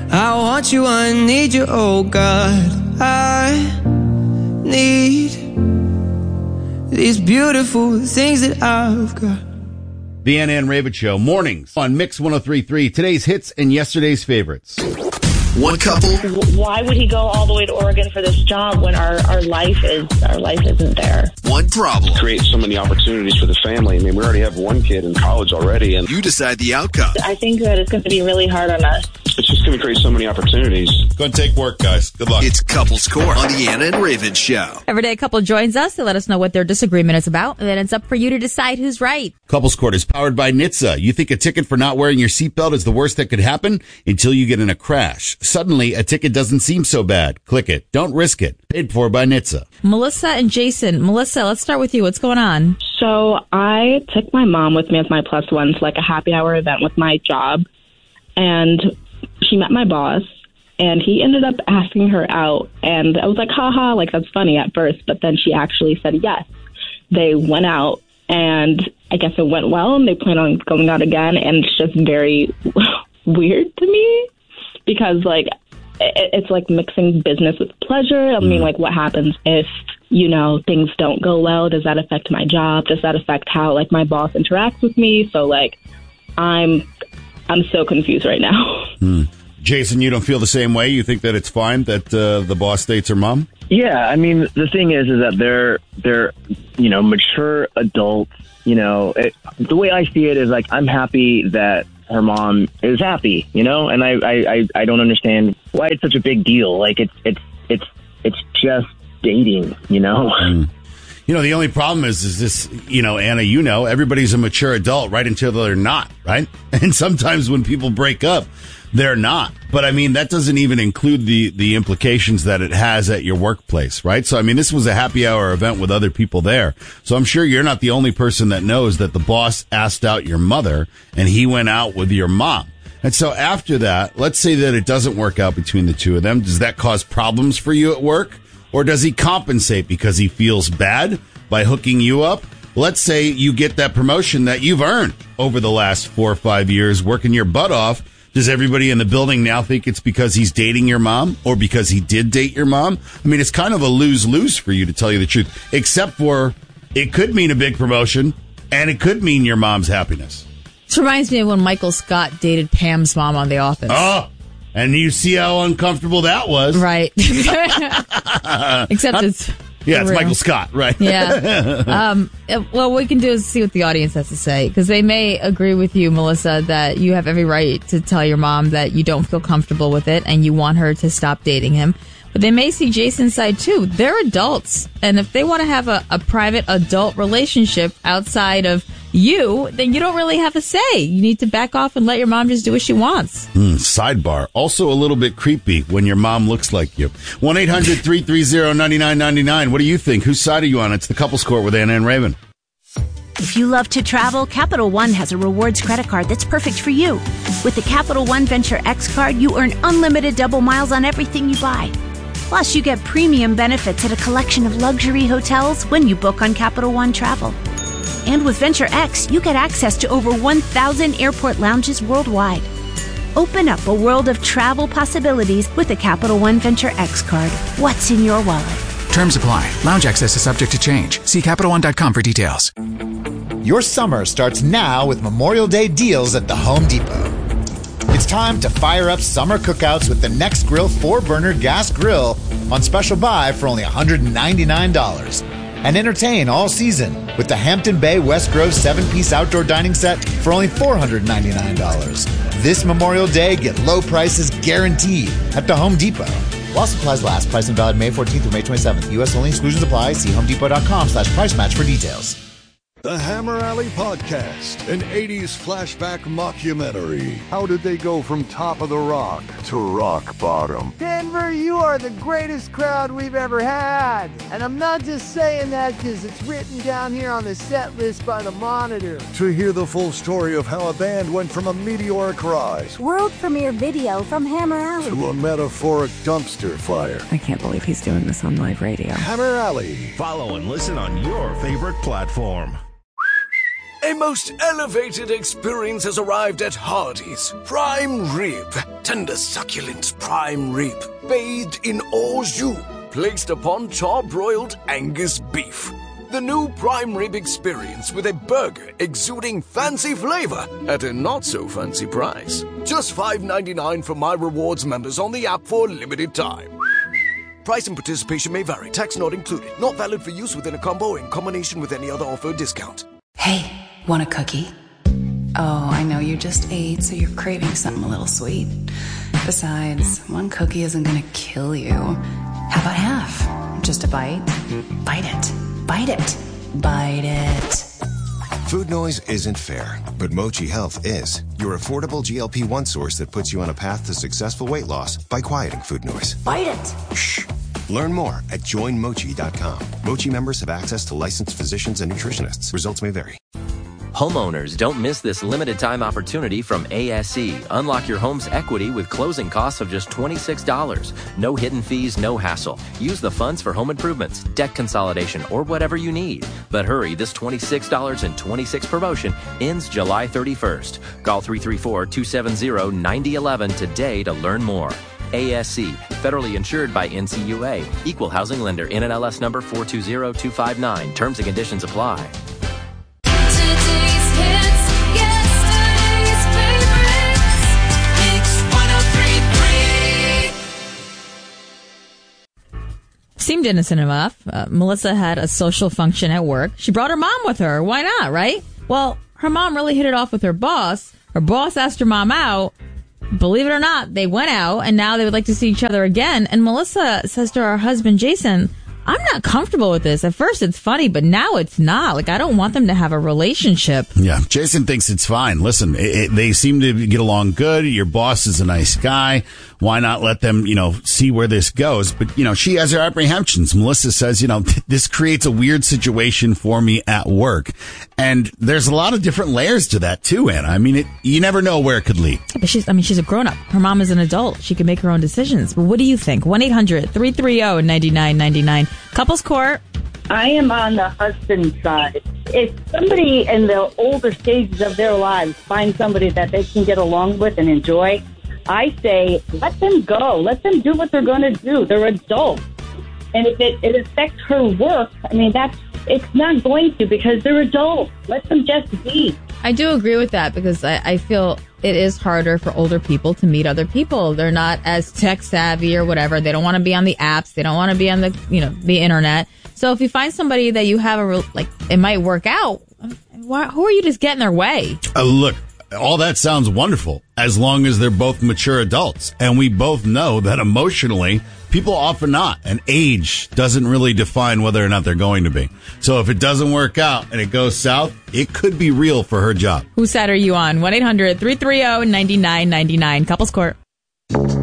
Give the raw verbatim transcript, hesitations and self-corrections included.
I want you, I need you, oh God. I need these beautiful things that I've got. The Ann Ann Ravitch Show, mornings on Mix one oh three point three. Today's hits and yesterday's favorites. One couple. Why would he go all the way to Oregon for this job when our, our life is our life isn't there? One problem. Create so many opportunities for the family. I mean, we already have one kid in college already, and you decide the outcome. I think that it's going to be really hard on us. It's just going to create so many opportunities. Go and take work, guys. Good luck. It's Couples Court on the Ann Ann Ravitch Show. Every day a couple joins us to let us know what their disagreement is about, and then it's up for you to decide who's right. Couples Court is powered by N H T S A. You think a ticket for not wearing your seatbelt is the worst that could happen until you get in a crash. Suddenly, a ticket doesn't seem so bad. Click it. Don't risk it. Paid for by N H T S A. Melissa and Jason. Melissa, let's start with you. What's going on? So I took my mom with me as my plus one to like a happy hour event with my job, and she met my boss, and he ended up asking her out, and I was like, haha, like that's funny at first, but then she actually said yes. They went out, and I guess it went well, and they plan on going out again, and it's just very weird to me, because like it, it's like mixing business with pleasure. I mean, like what happens if, you know, things don't go well? Does that affect my job? Does that affect how like my boss interacts with me? So like I'm I'm so confused right now. Hmm. Jason, you don't feel the same way? You think that it's fine that uh, the boss dates her mom? Yeah, I mean, the thing is, is that they're, they're, you know, mature adults. You know, it, the way I see it is like, I'm happy that her mom is happy, you know, and I, I, I, I don't understand why it's such a big deal. Like, it's, it's, it's, it's just dating, you know? Mm. You know, the only problem is, is this, you know, Anna, you know, everybody's a mature adult right until they're not, right? And sometimes when people break up, they're not. But I mean, that doesn't even include the, the implications that it has at your workplace, right? So, I mean, this was a happy hour event with other people there. So I'm sure you're not the only person that knows that the boss asked out your mother and he went out with your mom. And so after that, let's say that it doesn't work out between the two of them. Does that cause problems for you at work? Or does he compensate because he feels bad by hooking you up? Let's say you get that promotion that you've earned over the last four or five years working your butt off. Does everybody in the building now think it's because he's dating your mom or because he did date your mom? I mean, it's kind of a lose-lose for you, to tell you the truth, except for it could mean a big promotion and it could mean your mom's happiness. This reminds me of when Michael Scott dated Pam's mom on The Office. Oh, and you see how uncomfortable that was. Right. Except it's... Yeah, it's Michael Scott, right? Yeah. Um, well, what we can do is see what the audience has to say, because they may agree with you, Melissa, that you have every right to tell your mom that you don't feel comfortable with it and you want her to stop dating him. But they may see Jason's side, too. They're adults. And if they want to have a, a private adult relationship outside of you, then you don't really have a say. You need to back off and let your mom just do what she wants. Mm, sidebar. Also a little bit creepy when your mom looks like you. one eight hundred three three zero nine nine nine nine. What do you think? Whose side are you on? It's the Couples Court with Ann Ann Raven. If you love to travel, Capital One has a rewards credit card that's perfect for you. With the Capital One Venture X card, you earn unlimited double miles on everything you buy. Plus, you get premium benefits at a collection of luxury hotels when you book on Capital One Travel. And with Venture X, you get access to over one thousand airport lounges worldwide. Open up a world of travel possibilities with the Capital One Venture X card. What's in your wallet? Terms apply. Lounge access is subject to change. See Capital One dot com for details. Your summer starts now with Memorial Day deals at the Home Depot. It's time to fire up summer cookouts with the Nextgrill four-burner gas grill on special buy for only one hundred ninety-nine dollars. And entertain all season with the Hampton Bay West Grove seven-piece outdoor dining set for only four hundred ninety-nine dollars. This Memorial Day, get low prices guaranteed at the Home Depot. While supplies last, price and valid May fourteenth through May twenty-seventh. U S only, exclusions apply. See homedepot.com slash price match for details. The Hammer Alley Podcast, an eighties flashback mockumentary. How did they go from top of the rock to rock bottom? Denver, you are the greatest crowd we've ever had. And I'm not just saying that because it's written down here on the set list by the Monitor. To hear the full story of how a band went from a meteoric rise, world premiere video from Hammer Alley, to a metaphoric dumpster fire. I can't believe he's doing this on live radio. Hammer Alley. Follow and listen on your favorite platform. A most elevated experience has arrived at Hardee's. Prime rib. Tender succulent prime rib. Bathed in au jus. Placed upon char-broiled Angus beef. The new prime rib experience with a burger exuding fancy flavor at a not-so-fancy price. Just five ninety-nine for My Rewards members on the app for a limited time. Price and participation may vary. Tax not included. Not valid for use within a combo or in combination with any other offer or discount. Hey, want a cookie? Oh, I know you just ate, so you're craving something a little sweet. Besides, one cookie isn't gonna kill you. How about half? Just a bite? Bite it. Bite it. Bite it. Food noise isn't fair, but Mochi Health is. Your affordable G L P one source that puts you on a path to successful weight loss by quieting food noise. Bite it. Shh. Learn more at join mochi dot com. Mochi members have access to licensed physicians and nutritionists. Results may vary. Homeowners, don't miss this limited time opportunity from A S E. Unlock your home's equity with closing costs of just twenty-six dollars. No hidden fees, no hassle. Use the funds for home improvements, debt consolidation, or whatever you need. But hurry, this twenty-six dollars and twenty-six cents promotion ends July thirty-first. Call three three four, two seven zero, nine zero one one today to learn more. A S E, federally insured by N C U A. Equal housing lender, N M L S number four two zero two five nine. Terms and conditions apply. Seemed innocent enough. Uh, Melissa had a social function at work. She brought her mom with her. Why not, right? Well, her mom really hit it off with her boss. Her boss asked her mom out. Believe it or not, they went out, and now they would like to see each other again. And Melissa says to her husband, Jason, I'm not comfortable with this. At first it's funny, but now it's not. Like, I don't want them to have a relationship. Yeah, Jason thinks it's fine. Listen, it, it, they seem to get along good. Your boss is a nice guy. Why not let them, you know, see where this goes? But, you know, she has her apprehensions. Melissa says, you know, this creates a weird situation for me at work. And there's a lot of different layers to that, too, Anna. I mean, it, you never know where it could lead. But she's, I mean, she's a grown-up. Her mom is an adult. She can make her own decisions. But what do you think? one eight hundred, three three zero, nine nine nine nine. Couples Court. I am on the husband side. If somebody in the older stages of their lives finds somebody that they can get along with and enjoy, I say, let them go. Let them do what they're going to do. They're adults. And if it, it affects her work, I mean, that's it's not going to because they're adults. Let them just be. I do agree with that because I, I feel it is harder for older people to meet other people. They're not as tech savvy or whatever. They don't want to be on the apps. They don't want to be on the, you know, the internet. So if you find somebody that you have a real, like, it might work out, why, who are you just getting in their way? Uh, look, all that sounds wonderful as long as they're both mature adults. And we both know that emotionally, people often not. And age doesn't really define whether or not they're going to be. So if it doesn't work out and it goes south, it could be real for her job. Whose side are you on? one eight hundred, three three zero, nine nine nine nine. Couples Court.